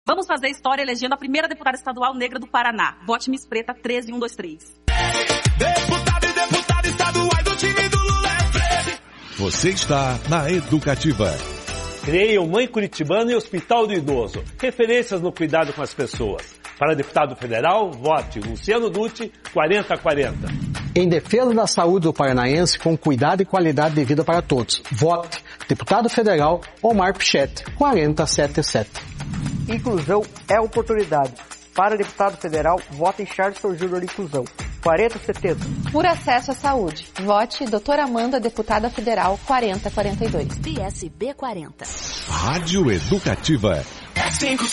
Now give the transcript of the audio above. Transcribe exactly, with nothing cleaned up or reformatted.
Vamos fazer história elegendo a primeira deputada estadual negra do Paraná. Vote Miss Preta treze um dois três. Deputado e deputada estaduais do time do Lula é treze. Você está na Educativa. Criei o Mãe Curitibana e Hospital do Idoso. Referências no cuidado com as pessoas. Para deputado federal, vote Luciano Dutti, quarenta quarenta. Em defesa da saúde do paranaense com cuidado e qualidade de vida para todos. Vote deputado federal Omar Pichette, quarenta setenta e sete. Inclusão é oportunidade. Para deputado federal, vote em Charleston Júnior Inclusão, quarenta setenta. Por acesso à saúde, vote doutora Amanda, deputada federal, quarenta quarenta e dois. P S B quarenta. Rádio Educativa.